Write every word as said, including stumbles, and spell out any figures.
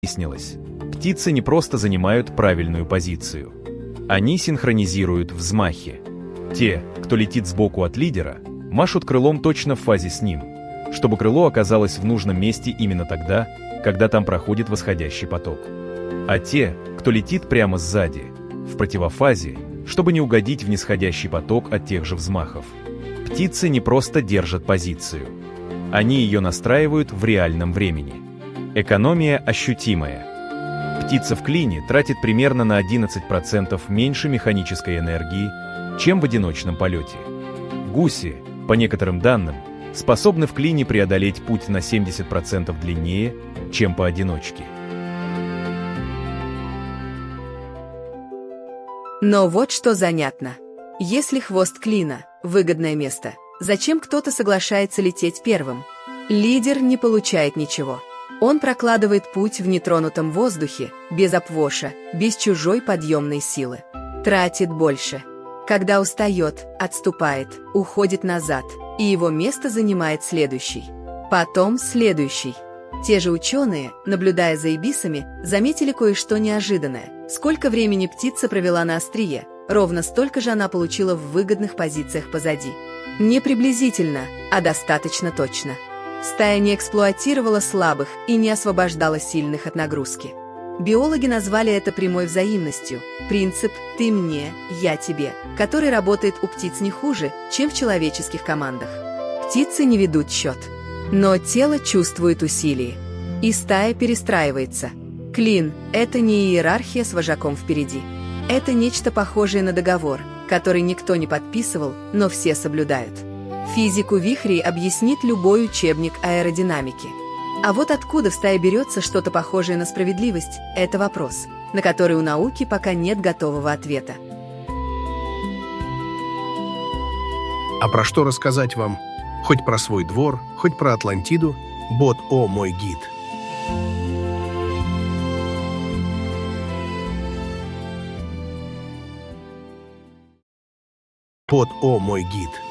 выяснилось, птицы не просто занимают правильную позицию. Они синхронизируют взмахи. Те, кто летит сбоку от лидера, машут крылом точно в фазе с ним, чтобы крыло оказалось в нужном месте именно тогда, когда там проходит восходящий поток. А те, кто летит прямо сзади, в противофазе, чтобы не угодить в нисходящий поток от тех же взмахов. Птицы не просто держат позицию. Они ее настраивают в реальном времени. Экономия ощутимая. Птица в клине тратит примерно на одиннадцать процентов меньше механической энергии, чем в одиночном полете. Гуси, по некоторым данным, способны в клине преодолеть путь на семьдесят процентов длиннее, чем поодиночке. Но вот что занятно. Если хвост клина – выгодное место, зачем кто-то соглашается лететь первым? Лидер не получает ничего. Он прокладывает путь в нетронутом воздухе, без обвоша, без чужой подъемной силы. Тратит больше. Когда устает, отступает, уходит назад, и его место занимает следующий. Потом следующий. Те же ученые, наблюдая за ибисами, заметили кое-что неожиданное. Сколько времени птица провела на острие, ровно столько же она получила в выгодных позициях позади. Не приблизительно, а достаточно точно. Стая не эксплуатировала слабых и не освобождала сильных от нагрузки. Биологи назвали это прямой взаимностью, принцип «ты мне, я тебе», который работает у птиц не хуже, чем в человеческих командах. Птицы не ведут счет, но тело чувствует усилие, и стая перестраивается. Клин – это не иерархия с вожаком впереди. Это нечто похожее на договор, который никто не подписывал, но все соблюдают. Физику вихрей объяснит любой учебник аэродинамики. А вот откуда в стае берется что-то похожее на справедливость – это вопрос, на который у науки пока нет готового ответа. А про что рассказать вам? Хоть про свой двор, хоть про Атлантиду – бот О мой гид. Бот О мой гид.